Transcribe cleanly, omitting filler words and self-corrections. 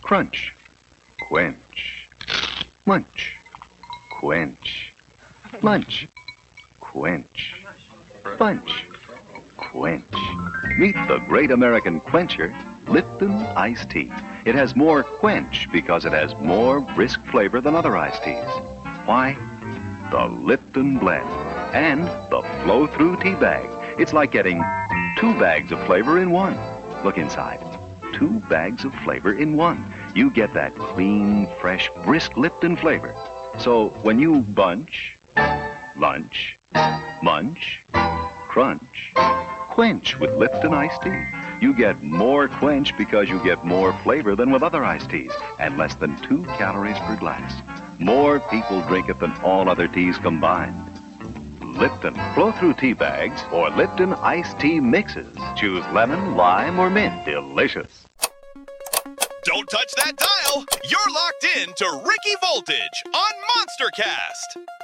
Crunch, quench, munch, quench, lunch, quench, bunch, quench. Meet the great American quencher, Lipton Iced Tea. It has more quench because it has more brisk flavor than other iced teas. Why? The Lipton blend and the flow-through tea bag. It's like getting 2 bags of flavor in one. Look inside. 2 bags of flavor in one. You get that clean, fresh, brisk Lipton flavor. So when you bunch, lunch, munch, crunch, quench with Lipton iced tea, you get more quench because you get more flavor than with other iced teas and less than 2 calories per glass. More people drink it than all other teas combined. Lipton flow-through tea bags or Lipton iced tea mixes. Choose lemon, lime, or mint. Delicious. Don't touch that dial. You're locked in to Ricky Voltage on Monstercast.